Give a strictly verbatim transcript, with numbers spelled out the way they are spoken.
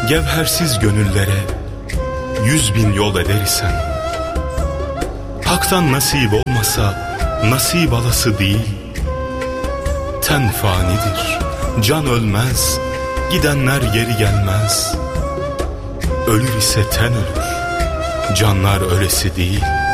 Gevhersiz gönüllere yüz bin yol eder isen, haktan nasip olmasa nasip alası değil. Ten fanidir, can ölmez, gidenler geri gelmez. Ölür ise ten ölür, canlar ölesi değil.